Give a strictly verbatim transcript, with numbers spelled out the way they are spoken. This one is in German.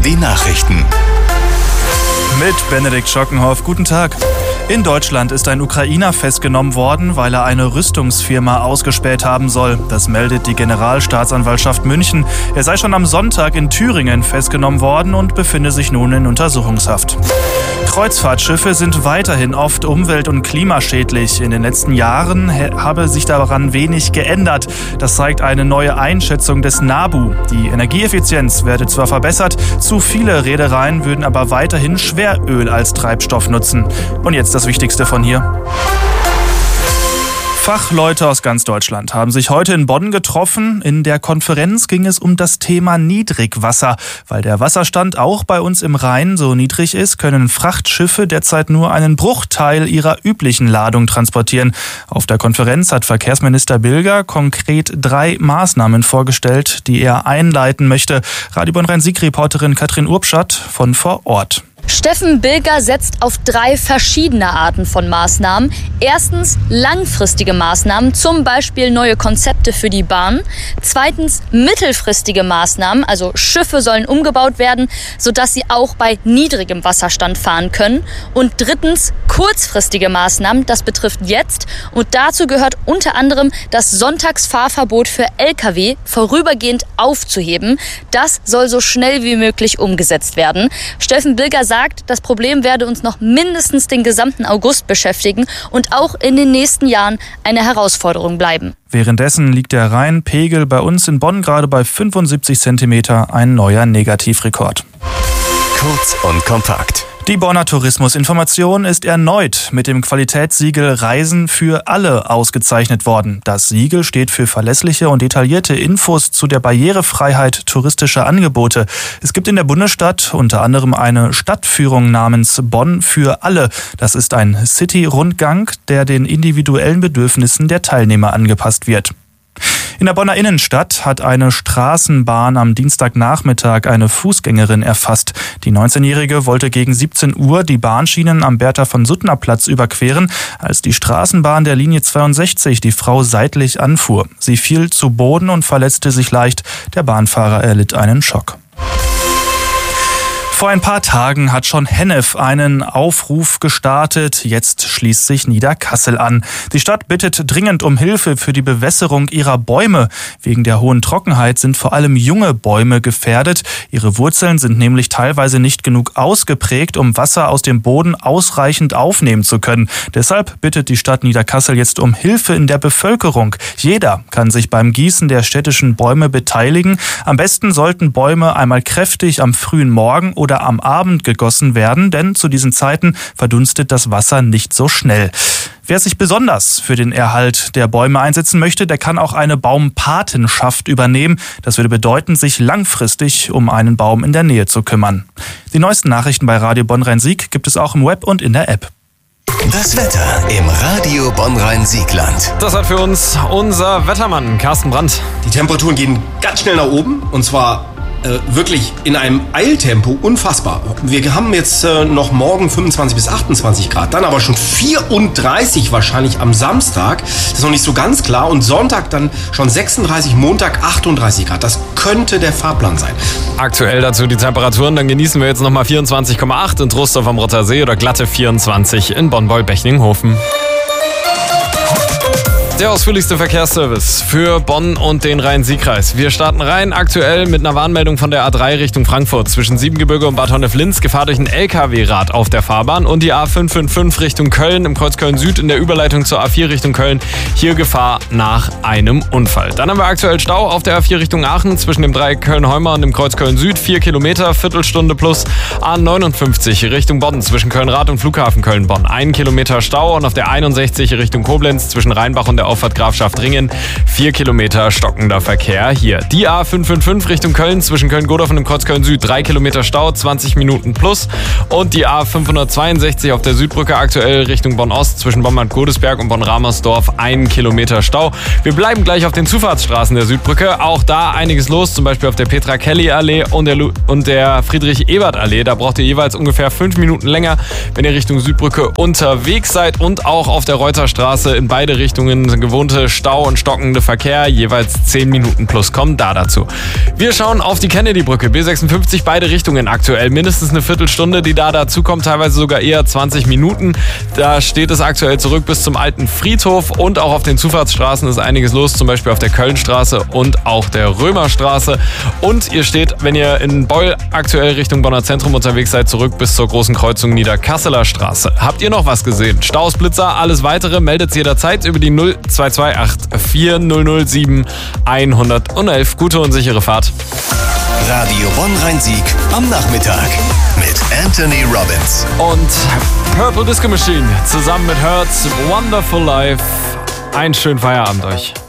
Die Nachrichten. Mit Benedikt Schockenhoff. Guten Tag. In Deutschland ist ein Ukrainer festgenommen worden, weil er eine Rüstungsfirma ausgespäht haben soll. Das meldet die Generalstaatsanwaltschaft München. Er sei schon am Sonntag in Thüringen festgenommen worden und befinde sich nun in Untersuchungshaft. Kreuzfahrtschiffe sind weiterhin oft umwelt- und klimaschädlich. In den letzten Jahren habe sich daran wenig geändert. Das zeigt eine neue Einschätzung des NABU. Die Energieeffizienz werde zwar verbessert, zu viele Reedereien würden aber weiterhin Schweröl als Treibstoff nutzen. Und jetzt das Wichtigste von hier. Fachleute aus ganz Deutschland haben sich heute in Bonn getroffen. In der Konferenz ging es um das Thema Niedrigwasser. Weil der Wasserstand auch bei uns im Rhein so niedrig ist, können Frachtschiffe derzeit nur einen Bruchteil ihrer üblichen Ladung transportieren. Auf der Konferenz hat Verkehrsminister Bilger konkret drei Maßnahmen vorgestellt, die er einleiten möchte. Radio Bonn-Rhein-Sieg-Reporterin Katrin Urbschat von vor Ort. Steffen Bilger setzt auf drei verschiedene Arten von Maßnahmen. Erstens langfristige Maßnahmen, zum Beispiel neue Konzepte für die Bahn. Zweitens mittelfristige Maßnahmen, also Schiffe sollen umgebaut werden, sodass sie auch bei niedrigem Wasserstand fahren können. Und drittens kurzfristige Maßnahmen, das betrifft jetzt. Und dazu gehört unter anderem das Sonntagsfahrverbot für L K W vorübergehend aufzuheben. Das soll so schnell wie möglich umgesetzt werden. Steffen Bilger sagt, das Problem werde uns noch mindestens den gesamten August beschäftigen und auch in den nächsten Jahren eine Herausforderung bleiben. Währenddessen liegt der Rheinpegel bei uns in Bonn gerade bei fünfundsiebzig Zentimeter, ein neuer Negativrekord. Kurz und kompakt. Die Bonner Tourismusinformation ist erneut mit dem Qualitätssiegel Reisen für alle ausgezeichnet worden. Das Siegel steht für verlässliche und detaillierte Infos zu der Barrierefreiheit touristischer Angebote. Es gibt in der Bundesstadt unter anderem eine Stadtführung namens Bonn für alle. Das ist ein City-Rundgang, der den individuellen Bedürfnissen der Teilnehmer angepasst wird. In der Bonner Innenstadt hat eine Straßenbahn am Dienstagnachmittag eine Fußgängerin erfasst. Die neunzehnjährige wollte gegen siebzehn Uhr die Bahnschienen am Bertha-von-Suttner-Platz überqueren, als die Straßenbahn der Linie zweiundsechzig die Frau seitlich anfuhr. Sie fiel zu Boden und verletzte sich leicht. Der Bahnfahrer erlitt einen Schock. Vor ein paar Tagen hat schon Hennef einen Aufruf gestartet. Jetzt schließt sich Niederkassel an. Die Stadt bittet dringend um Hilfe für die Bewässerung ihrer Bäume. Wegen der hohen Trockenheit sind vor allem junge Bäume gefährdet. Ihre Wurzeln sind nämlich teilweise nicht genug ausgeprägt, um Wasser aus dem Boden ausreichend aufnehmen zu können. Deshalb bittet die Stadt Niederkassel jetzt um Hilfe in der Bevölkerung. Jeder kann sich beim Gießen der städtischen Bäume beteiligen. Am besten sollten Bäume einmal kräftig am frühen Morgen oder am Abend gegossen werden, denn zu diesen Zeiten verdunstet das Wasser nicht so schnell. Wer sich besonders für den Erhalt der Bäume einsetzen möchte, der kann auch eine Baumpatenschaft übernehmen. Das würde bedeuten, sich langfristig um einen Baum in der Nähe zu kümmern. Die neuesten Nachrichten bei Radio Bonn-Rhein-Sieg gibt es auch im Web und in der App. Das Wetter im Radio Bonn-Rhein-Siegland. Das hat für uns unser Wettermann Carsten Brandt. Die Temperaturen gehen ganz schnell nach oben und zwar Äh, wirklich in einem Eiltempo, unfassbar. Wir haben jetzt äh, noch morgen fünfundzwanzig bis achtundzwanzig Grad, dann aber schon vierunddreißig wahrscheinlich am Samstag. Das ist noch nicht so ganz klar. Und Sonntag dann schon sechsunddreißig, Montag achtunddreißig Grad. Das könnte der Fahrplan sein. Aktuell dazu die Temperaturen, dann genießen wir jetzt nochmal vierundzwanzig Komma acht in Trostorf am Rottersee oder glatte vierundzwanzig in Bonn-Beul-Bechningen-Hofen. Der ausführlichste Verkehrsservice für Bonn und den Rhein-Sieg-Kreis. Wir starten rein aktuell mit einer Warnmeldung von der A drei Richtung Frankfurt. Zwischen Siebengebirge und Bad Honnef-Linz Gefahr durch ein L K W-Rad auf der Fahrbahn. Und die A fünf fünf fünf Richtung Köln im Kreuz Köln-Süd in der Überleitung zur A vier Richtung Köln. Hier Gefahr nach einem Unfall. Dann haben wir aktuell Stau auf der A vier Richtung Aachen zwischen dem Dreieck Köln-Heumer und dem Kreuz Köln-Süd. Vier Kilometer, Viertelstunde plus. A neunundfünfzig Richtung Bonn zwischen Köln-Rad und Flughafen Köln-Bonn. Ein Kilometer Stau und auf der einundsechzig Richtung Koblenz zwischen Rheinbach und der Auffahrt Grafschaft Ringen. Vier Kilometer stockender Verkehr hier. Die A fünf fünf fünf Richtung Köln zwischen Köln-Godorf und dem Kreuz Köln-Süd. Drei Kilometer Stau, zwanzig Minuten plus. Und die A fünfhundertzweiundsechzig auf der Südbrücke aktuell Richtung Bonn-Ost zwischen Bonn-Bad Godesberg und Bonn-Ramersdorf. Ein Kilometer Stau. Wir bleiben gleich auf den Zufahrtsstraßen der Südbrücke. Auch da einiges los, zum Beispiel auf der Petra-Kelly-Allee und der, Lu- und der Friedrich-Ebert-Allee. Da braucht ihr jeweils ungefähr fünf Minuten länger, wenn ihr Richtung Südbrücke unterwegs seid. Und auch auf der Reuterstraße in beide Richtungen gewohnte Stau und stockende Verkehr, jeweils zehn Minuten plus kommen da dazu. Wir schauen auf die Kennedy-Brücke, B sechsundfünfzig, beide Richtungen aktuell. Mindestens eine Viertelstunde, die da dazu kommt, teilweise sogar eher zwanzig Minuten. Da steht es aktuell zurück bis zum alten Friedhof und auch auf den Zufahrtsstraßen ist einiges los, zum Beispiel auf der Kölnstraße und auch der Römerstraße. Und ihr steht, wenn ihr in Beul aktuell Richtung Bonner Zentrum unterwegs seid, zurück bis zur großen Kreuzung Niederkasseler Straße. Habt ihr noch was gesehen? Staus, Blitzer, alles weitere meldet jederzeit über die null zwei zwei acht vier null null sieben eins eins eins. Gute und sichere Fahrt. Radio Bonn-Rhein-Sieg am Nachmittag mit Anthony Robbins. Und Purple Disco Machine zusammen mit Hertz, Wonderful Life. Einen schönen Feierabend euch.